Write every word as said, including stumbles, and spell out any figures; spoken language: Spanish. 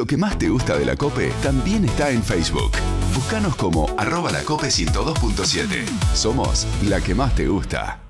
Lo que más te gusta de la COPE también está en Facebook. Búscanos como arroba la cope ciento dos punto siete. Somos la que más te gusta.